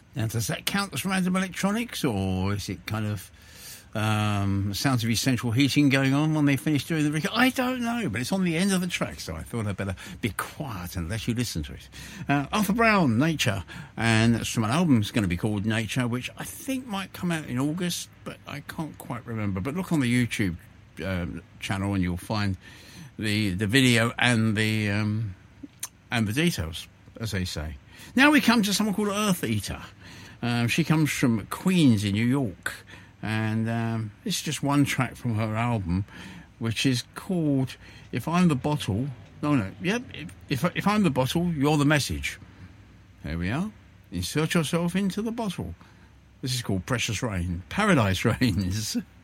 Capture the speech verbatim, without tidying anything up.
Now, does that count as random electronics, or is it kind of um, sounds of his central heating going on when they finish doing the record? I don't know, but it's on the end of the track, so I thought I'd better be quiet and let you listen to it. Uh, Arthur Brown, Nature, and that's from an album that's going to be called Nature, which I think might come out in August, but I can't quite remember. But look on the YouTube um, channel and you'll find the the video and the um, and the details, as they say. Now we come to someone called Earth Eater. Um, she comes from Queens in New York, and um, this is just one track from her album, which is called If I'm the Bottle. No, no, yep. If, if I'm the bottle, you're the message. There we are. Insert yourself into the bottle. This is called Precious Rain. Paradise Rains.